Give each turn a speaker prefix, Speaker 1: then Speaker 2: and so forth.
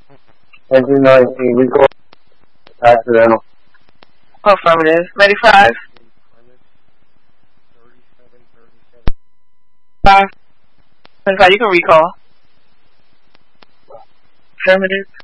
Speaker 1: Engine 19, recall accidental.
Speaker 2: Affirmative. 95. 5. 25, you can recall. Affirmative.